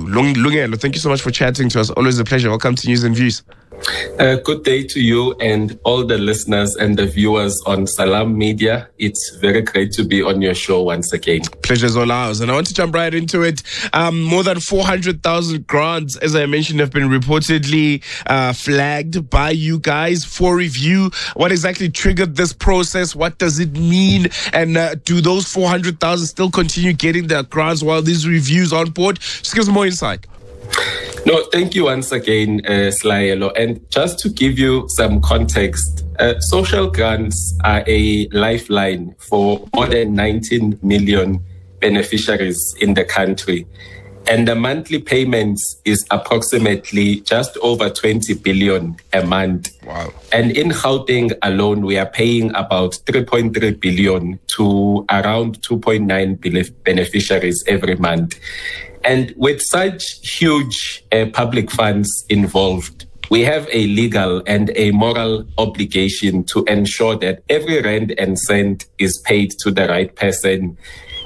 Lungelo, thank you so much for chatting to us. Always a pleasure. Welcome to News and Views. Good day to you and all the listeners and the viewers on Salam Media. It's very great to be on your show once again. Pleasure's all ours. And I want to jump right into it. More than 400,000 grants, as I mentioned, have been reportedly flagged by you guys for review. What exactly triggered this process? What does it mean? And do those 400,000 still continue getting their grants while these reviews are on board? Just give us more insight. No, thank you once again, Slayelo. And just to give you some context, social grants are a lifeline for more than 19 million beneficiaries in the country. And the monthly payments is approximately just over 20 billion a month. Wow. And in Gauteng alone, we are paying about 3.3 billion to around 2.9 billion beneficiaries every month. And with such huge public funds involved, we have a legal and a moral obligation to ensure that every rand and cent is paid to the right person.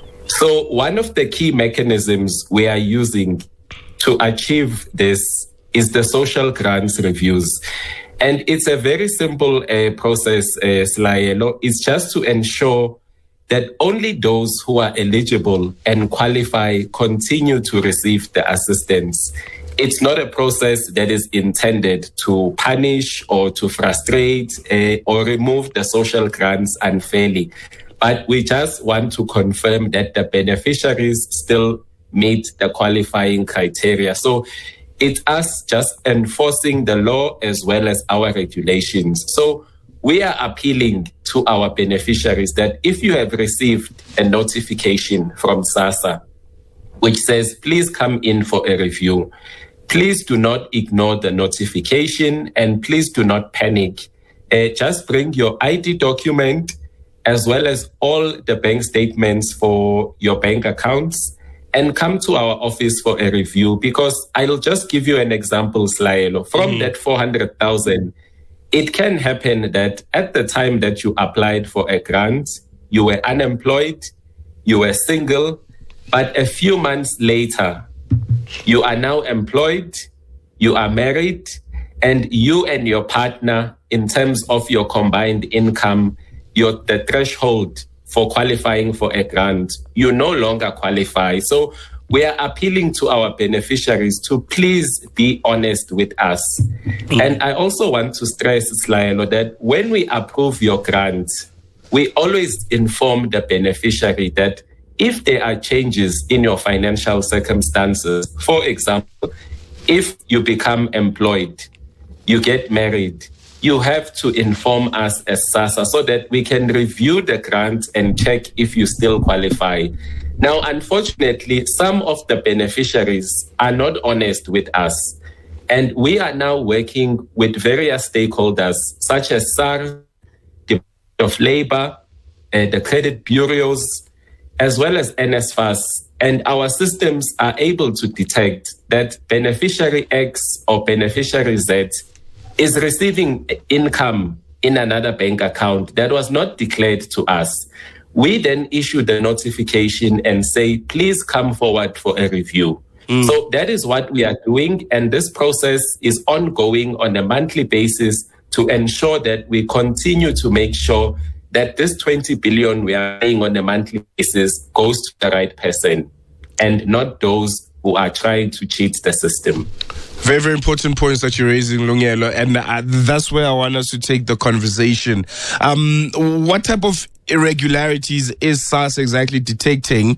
So one of the key mechanisms we are using to achieve this is the social grants reviews. And it's a very simple process, Slayelo. It's just to ensure that only those who are eligible and qualify continue to receive the assistance. It's not a process that is intended to punish or to frustrate or remove the social grants unfairly. But we just want to confirm that the beneficiaries still meet the qualifying criteria. So it's us just enforcing the law as well as our regulations. So we are appealing to our beneficiaries that if you have received a notification from SASSA, which says, please come in for a review, please do not ignore the notification and please do not panic. Just bring your ID document as well as all the bank statements for your bank accounts and come to our office for a review, because I'll just give you an example, Slayelo. From that 400,000, it can happen that at the time that you applied for a grant, you were unemployed, you were single, but a few months later, you are now employed, you are married, and you and your partner, in terms of your combined income, the threshold for qualifying for a grant, you no longer qualify. So we are appealing to our beneficiaries to please be honest with us. And I also want to stress, Slayelo, that when we approve your grant, we always inform the beneficiary that if there are changes in your financial circumstances, for example, if you become employed, you get married, you have to inform us as SASSA so that we can review the grant and check if you still qualify. Now, unfortunately, some of the beneficiaries are not honest with us. And we are now working with various stakeholders, such as SARS, the Department of Labor, the credit bureaus, as well as NSFAS. And our systems are able to detect that beneficiary X or beneficiary Z is receiving income in another bank account that was not declared to us. We then issue the notification and say, please come forward for a review. So that is what we are doing. And this process is ongoing on a monthly basis to ensure that we continue to make sure that this 20 billion we are paying on a monthly basis goes to the right person and not those who are trying to cheat the system. Very, very important points that you're raising, Lungelo, and that's where I want us to take the conversation. What type of irregularities is SARS exactly detecting,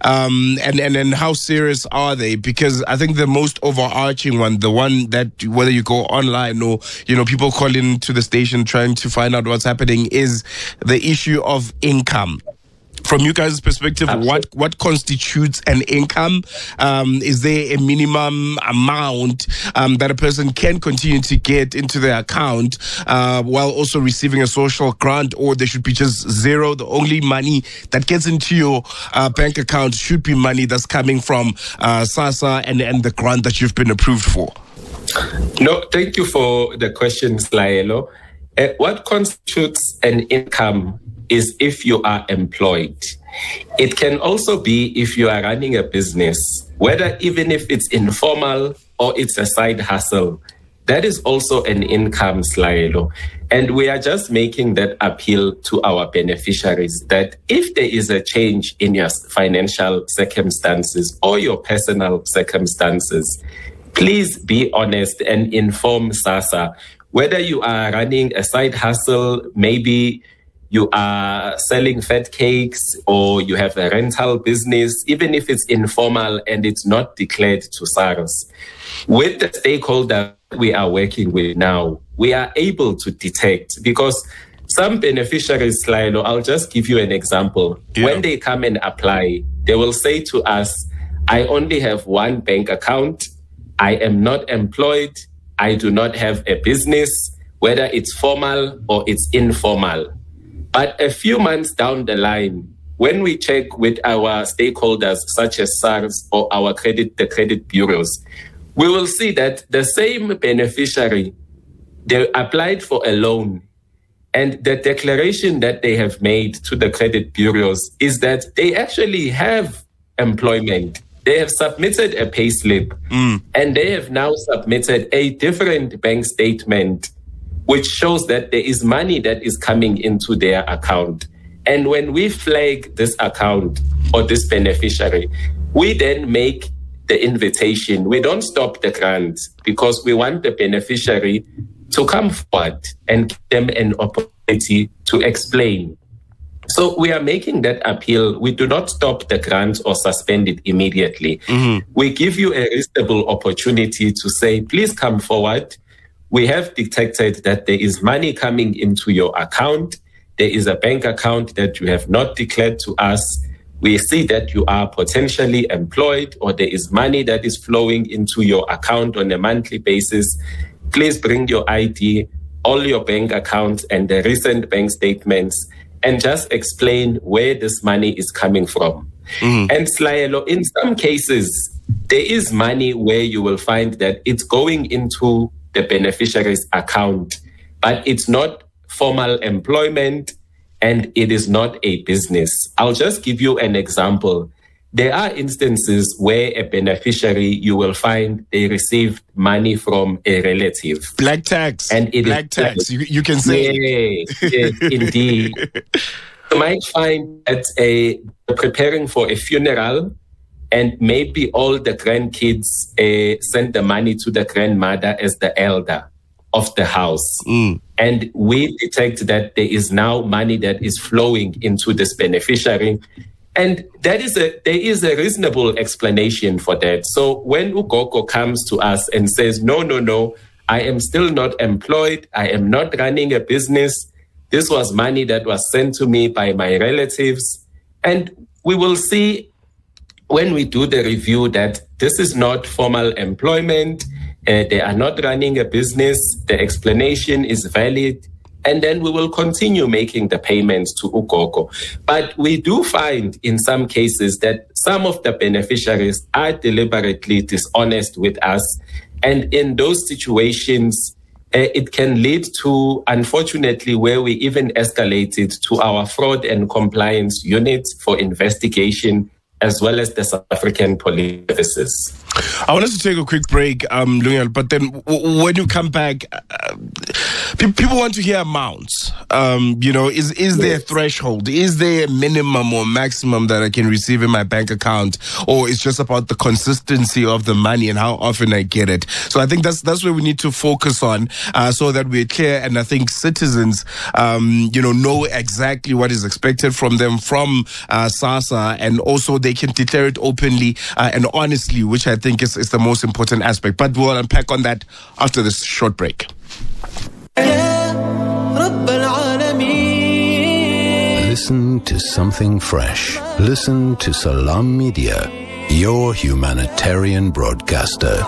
and how serious are they? Because I think the most overarching one, the one that whether you go online or people call in to the station trying to find out what's happening, is the issue of income. From you guys' perspective, what constitutes an income? Is there a minimum amount that a person can continue to get into their account while also receiving a social grant, or there should be just zero? The only money that gets into your bank account should be money that's coming from SASSA and the grant that you've been approved for. No, thank you for the question, Slayelo. What constitutes an income is if you are employed. It can also be if you are running a business, whether even if it's informal or it's a side hustle. That is also an income, Slaelo. And we are just making that appeal to our beneficiaries that if there is a change in your financial circumstances or your personal circumstances, please be honest and inform SASSA. Whether you are running a side hustle, maybe you are selling fat cakes or you have a rental business, even if it's informal and it's not declared to SARS. With the stakeholder we are working with now, we are able to detect, because some beneficiaries, Slaelo, I'll just give you an example. Yeah. When they come and apply, they will say to us, I only have one bank account. I am not employed. I do not have a business, whether it's formal or it's informal. But a few months down the line, when we check with our stakeholders, such as SARS or the credit bureaus, we will see that the same beneficiary, they applied for a loan, and the declaration that they have made to the credit bureaus is that they actually have employment. They have submitted a payslip, and they have now submitted a different bank statement, which shows that there is money that is coming into their account. And when we flag this account or this beneficiary, we then make the invitation. We don't stop the grant because we want the beneficiary to come forward and give them an opportunity to explain. So we are making that appeal. We do not stop the grant or suspend it immediately. We give you a reasonable opportunity to say, please come forward. We have detected that there is money coming into your account. There is a bank account that you have not declared to us. We see that you are potentially employed, or there is money that is flowing into your account on a monthly basis. Please bring your ID, all your bank accounts and the recent bank statements, and just explain where this money is coming from. And Slaelo, in some cases, there is money where you will find that it's going into the beneficiary's account, but it's not formal employment and it is not a business. I'll just give you an example. There are instances where a beneficiary, you will find they received money from a relative. Black tax. And it Black tax. You can say. Yes, indeed. You might find that preparing for a funeral, and maybe all the grandkids send the money to the grandmother as the elder of the house. And we detect that there is now money that is flowing into this beneficiary. And there is a reasonable explanation for that. So when Ugogo comes to us and says, no, I am still not employed. I am not running a business. This was money that was sent to me by my relatives. And we will see when we do the review that this is not formal employment. They are not running a business. The explanation is valid. And then we will continue making the payments to Ugogo. But we do find in some cases that some of the beneficiaries are deliberately dishonest with us. And in those situations, it can lead to, unfortunately, where we even escalate it to our fraud and compliance unit for investigation, as well as the South African Police Services. I want us to take a quick break, Lungelo, but then when you come back, people want to hear amounts. Is there a threshold? Is there a minimum or maximum that I can receive in my bank account? Or it's just about the consistency of the money and how often I get it? So I think that's where we need to focus on so that we're clear. And I think citizens, know exactly what is expected from them from SASSA, and also they can declare it openly and honestly, which I think is the most important aspect. But we'll unpack on that after this short break. Listen to something fresh. Listen to Salam Media, your humanitarian broadcaster.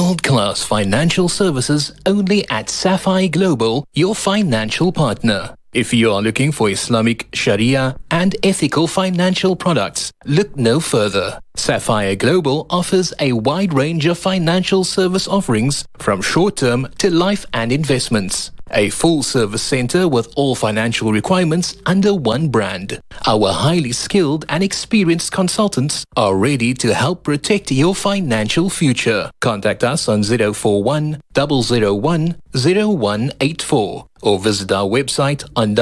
World-class financial services only at Sapphire Global, your financial partner. If you are looking for Islamic Sharia and ethical financial products, look no further. Sapphire Global offers a wide range of financial service offerings from short-term to life and investments. A full-service center with all financial requirements under one brand. Our highly skilled and experienced consultants are ready to help protect your financial future. Contact us on 041 001 0184 or visit our website on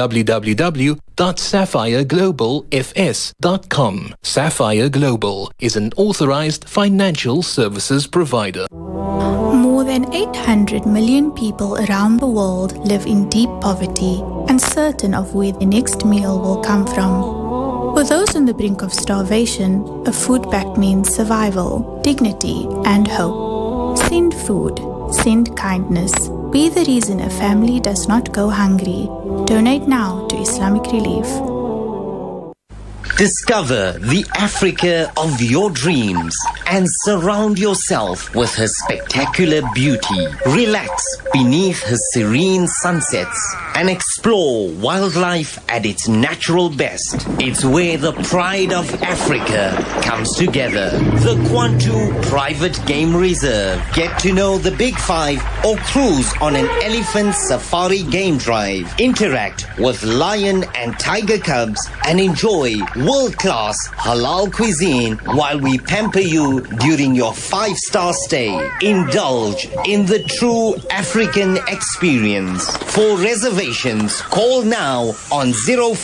www.sapphireglobalfs.com. Sapphire Global is an authorized financial services provider. More than 800 million people around the world live in deep poverty, uncertain of where the next meal will come from. For those on the brink of starvation, a food pact means survival, dignity, and hope. Send food. Send kindness. Be the reason a family does not go hungry. Donate now to Islamic Relief. Discover the Africa of your dreams and surround yourself with her spectacular beauty. Relax beneath her serene sunsets and explore wildlife at its natural best. It's where the pride of Africa comes together. The Kwantu Private Game Reserve. Get to know the Big Five or cruise on an elephant safari game drive. Interact with lion and tiger cubs and enjoy world-class halal cuisine while we pamper you during your 5-star stay. Indulge in the true African experience. For reservations, call now on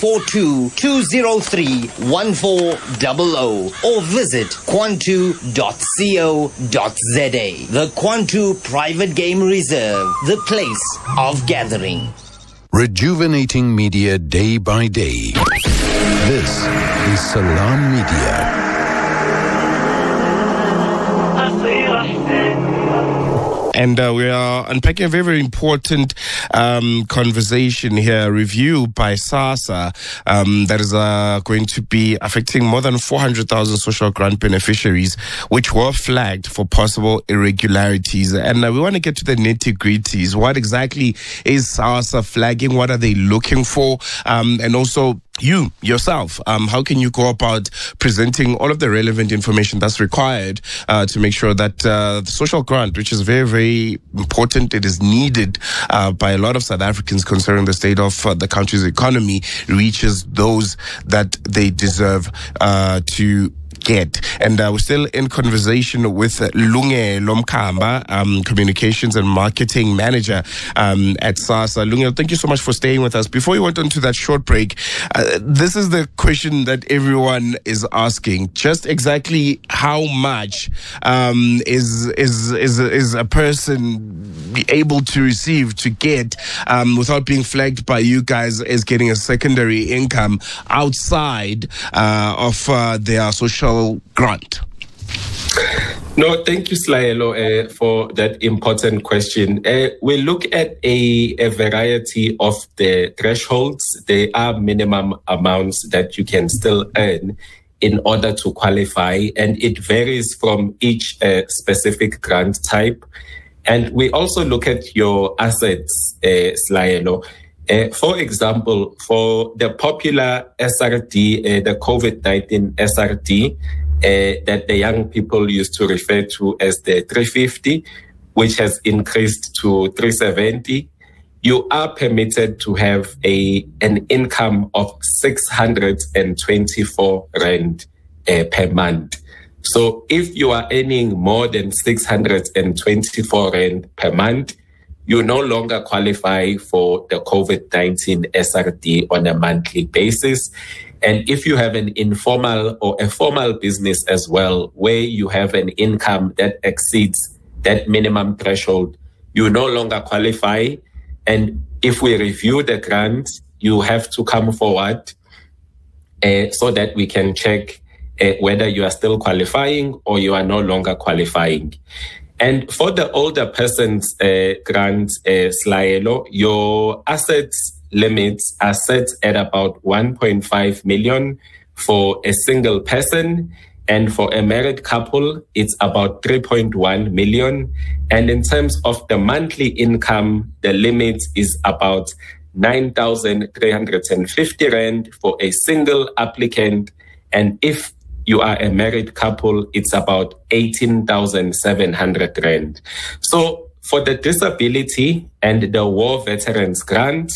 042-203-1400 or visit kwantu.co.za. The Kwantu Private Game Reserve, the place of gathering. Rejuvenating media day by day. This is Salam Media. And we are unpacking a very, very important conversation here, review by SASSA, that is going to be affecting more than 400,000 social grant beneficiaries, which were flagged for possible irregularities. And we want to get to the nitty-gritties. What exactly is SASSA flagging? What are they looking for? And also, you yourself, how can you go about presenting all of the relevant information that's required to make sure that the social grant, which is very, very important, it is needed by a lot of South Africans considering the state of the country's economy, reaches those that they deserve to get. And we're still in conversation with Lungelo Mkamba, Communications and Marketing Manager at SASSA. Lungelo, thank you so much for staying with us. Before we went on to that short break, this is the question that everyone is asking. Just exactly how much is a person able to receive, to get, without being flagged by you guys as getting a secondary income outside of their social grant? No, thank you, Slaelo, for that important question. We look at a variety of the thresholds. There are minimum amounts that you can still earn in order to qualify, and it varies from each specific grant type. And we also look at your assets, Slaelo. For example, for the popular SRD, the COVID-19 SRD, that the young people used to refer to as the 350, which has increased to 370, you are permitted to have an income of 624 Rand per month. So if you are earning more than 624 Rand per month, you no longer qualify for the COVID-19 SRD on a monthly basis. And if you have an informal or a formal business as well, where you have an income that exceeds that minimum threshold, you no longer qualify. And if we review the grant, you have to come forward so that we can check whether you are still qualifying or you are no longer qualifying. And for the older persons grant, Slaelo, your assets limits are set at about 1.5 million for a single person. And for a married couple, it's about 3.1 million. And in terms of the monthly income, the limit is about 9,350 Rand for a single applicant. And if you are a married couple, it's about 18,700 Rand. So for the disability and the war veterans grant,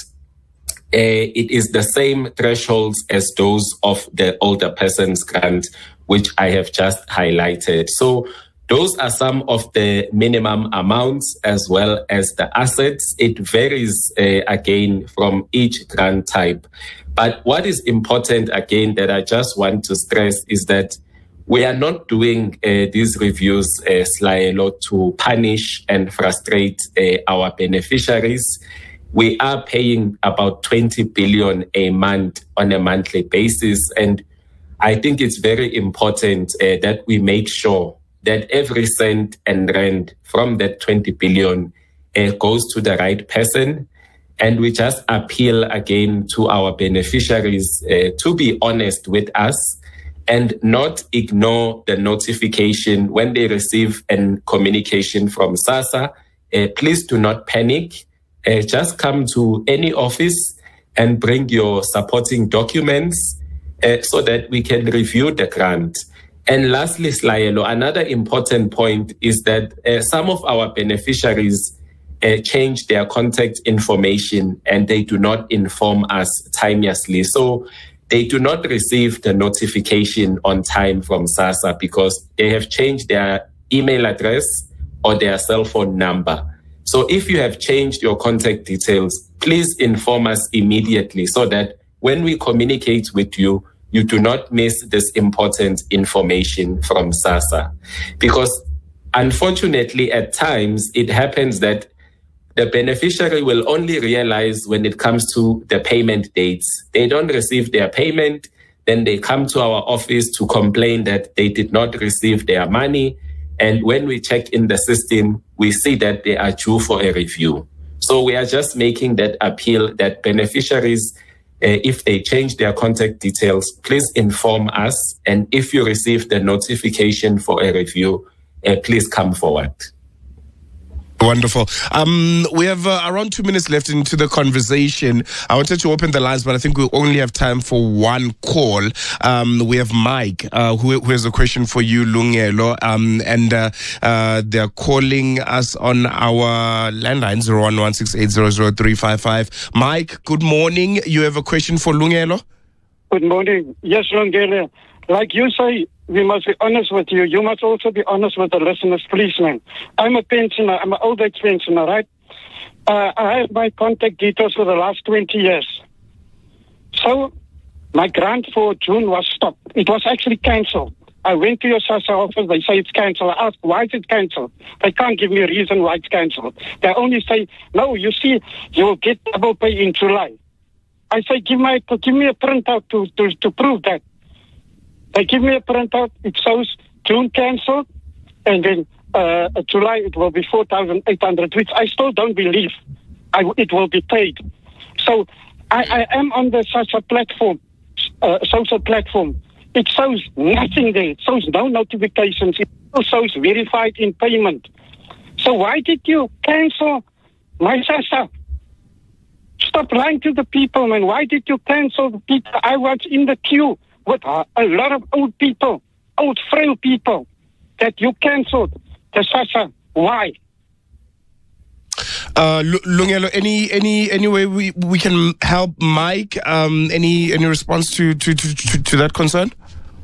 it is the same thresholds as those of the older persons grant, which I have just highlighted. So those are some of the minimum amounts as well as the assets. It varies again from each grant type. But what is important again that I just want to stress is that we are not doing these reviews, Slaelo, to punish and frustrate our beneficiaries. We are paying about 20 billion a month on a monthly basis. And I think it's very important that we make sure that every cent and rand from that 20 billion goes to the right person. And we just appeal again to our beneficiaries to be honest with us and not ignore the notification when they receive a communication from SASSA. Please do not panic. Just come to any office and bring your supporting documents so that we can review the grant. And lastly, Slaelo, another important point is that some of our beneficiaries change their contact information and they do not inform us timeously. So they do not receive the notification on time from SASSA because they have changed their email address or their cell phone number. So if you have changed your contact details, please inform us immediately so that when we communicate with you, you do not miss this important information from SASSA. Because unfortunately, at times, it happens that the beneficiary will only realize when it comes to the payment dates. They don't receive their payment, then they come to our office to complain that they did not receive their money. And when we check in the system, we see that they are due for a review. So we are just making that appeal that beneficiaries, if they change their contact details, please inform us. And if you receive the notification for a review, please come forward. Wonderful. We have around 2 minutes left into the conversation. I wanted to open the lines, but I think we only have time for one call. We have Mike, who has a question for you, Lungelo, and they're calling us on our landline, 0116800355. Mike, good morning. You have a question for Lungelo? Good morning. Yes, Lungelo. Like you say, we must be honest with you. You must also be honest with the listeners, please, man. I'm a pensioner. I'm an old age pensioner, right? I have my contact details for the last 20 years. So my grant for June was stopped. It was actually cancelled. I went to your SASSA office. They say it's cancelled. I asked, why is it cancelled? They can't give me a reason why it's cancelled. They only say, no, you see, you'll get double pay in July. I say, give me a printout to prove that. They give me a printout. It shows June cancelled, and then July it will be 4,800, which I still don't believe it will be paid. So I am on the SASSA platform, social platform. It shows nothing there. It shows no notifications. It still shows verified in payment. So why did you cancel my SASSA? Stop lying to the people, man. Why did you cancel the people? I was in the queue with a lot of old people, old frail people, that you cancelled the SASSA. Why? Lungelo, any way we can help Mike? Any response to that concern?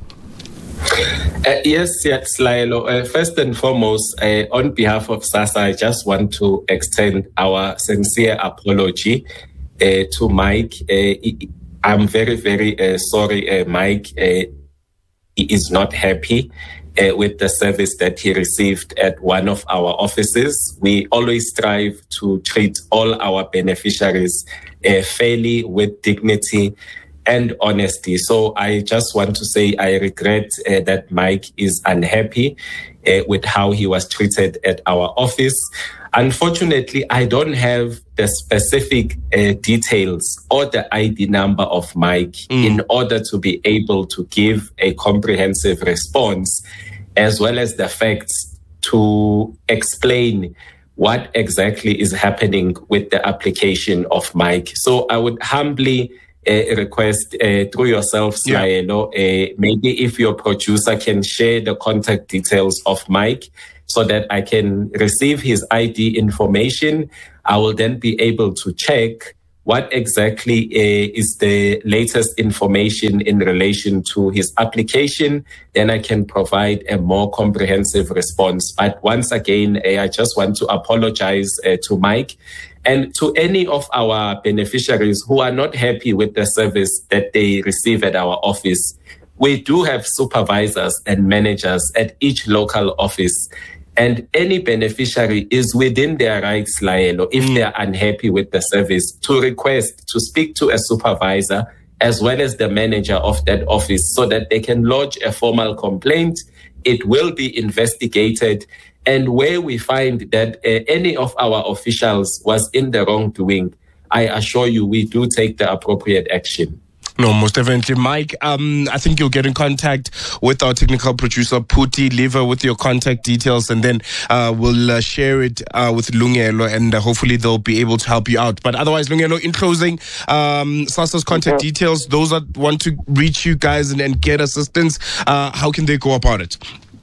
Yes, Slaelo. First and foremost, on behalf of SASSA, I just want to extend our sincere apology to Mike. I'm very, very sorry, Mike. He is not happy with the service that he received at one of our offices. We always strive to treat all our beneficiaries fairly, with dignity and honesty. So I just want to say I regret that Mike is unhappy with how he was treated at our office. Unfortunately, I don't have the specific details or the ID number of Mike in order to be able to give a comprehensive response, as well as the facts to explain what exactly is happening with the application of Mike. So I would humbly request through yourself, Slaelo, maybe if your producer can share the contact details of Mike so that I can receive his ID information. I will then be able to check what exactly is the latest information in relation to his application. Then I can provide a more comprehensive response. But once again, I just want to apologize to Mike and to any of our beneficiaries who are not happy with the service that they receive at our office. We do have supervisors and managers at each local office. And any beneficiary is within their rights, Laelo, if they are unhappy with the service, to request to speak to a supervisor as well as the manager of that office so that they can lodge a formal complaint. It will be investigated. And where we find that any of our officials was in the wrongdoing, I assure you we do take the appropriate action. No, most definitely. Mike, I think you'll get in contact with our technical producer, Puti. Leave her with your contact details, and then we'll share it with Lungelo, and hopefully they'll be able to help you out. But otherwise, Lungelo, in closing, SASSA's contact details, those that want to reach you guys and get assistance, how can they go about it?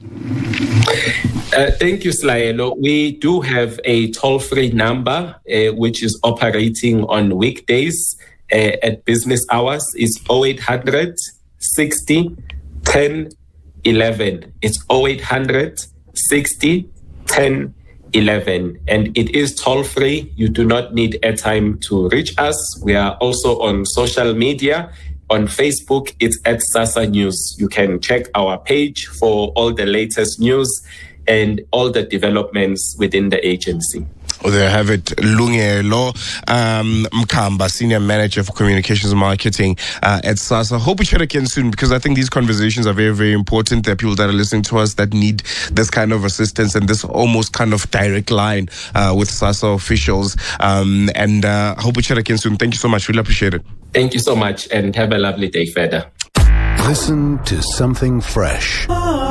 Thank you, Slaelo. We do have a toll-free number which is operating on weekdays. At business hours is 0800 60 10 11. It's 0800 60 10 11. And it is toll free. You do not need airtime to reach us. We are also on social media. On Facebook, it's at SASSA News. You can check our page for all the latest news and all the developments within the agency. There have it, Lungelo Mkamba, Senior Manager for Communications and Marketing at SASSA. Hope we chat again soon, because I think these conversations are very, very important. There are people that are listening to us that need this kind of assistance and this almost kind of direct line with SASSA officials. And hope we chat again soon. Thank you so much. Really appreciate it. Thank you so much, and have a lovely day further. Listen to something fresh.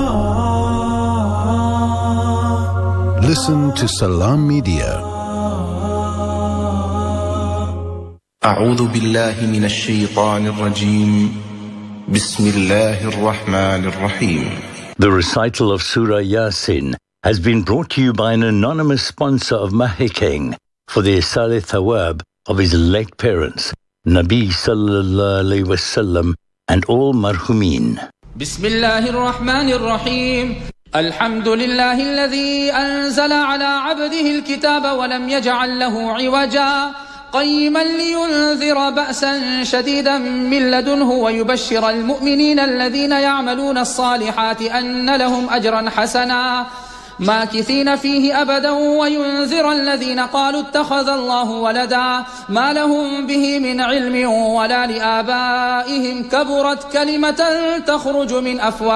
Listen to Salam Media. أعوذ بالله من الشيطان الرجيم. بسم الله الرحمن الرحيم. The recital of Surah Yasin has been brought to you by an anonymous sponsor of Mahikeng for the Isale Thawab of his late parents, Nabi Sallallahu Alaihi Wasallam, and all marhumin. بسم الله الرحمن الرحيم. الحمد لله الذي أنزل على عبده الكتاب ولم يجعل له عوجا قيما لينذر بأسا شديدا من لدنه ويبشر المؤمنين الذين يعملون الصالحات أن لهم أجرا حسنا ماكثين فيه أبدا وينذر الذين قالوا اتخذ الله ولدا ما لهم به من علم ولا لآبائهم كبرت كلمة تخرج من أفواههم